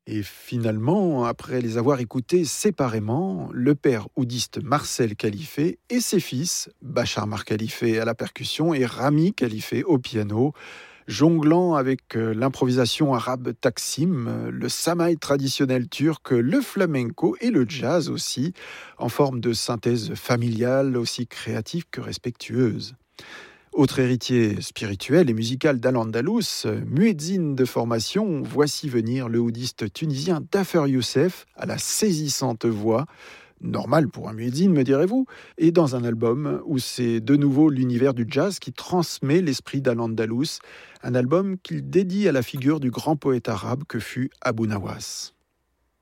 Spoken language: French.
Et finalement, après les avoir écoutés séparément, le père oudiste Marcel Khalife et ses fils, Bachar Mar Khalife à la percussion et Rami Khalife au piano, jonglant avec l'improvisation arabe taksim, le samaï traditionnel turc, le flamenco et le jazz aussi, en forme de synthèse familiale aussi créative que respectueuse. Autre héritier spirituel et musical d'Al-Andalus, muezzin de formation, voici venir le oudiste tunisien Dafer Youssef à la saisissante voix, normal pour un muezzin me direz-vous, et dans un album où c'est de nouveau l'univers du jazz qui transmet l'esprit d'Al-Andalus, un album qu'il dédie à la figure du grand poète arabe que fut Abou Nawas.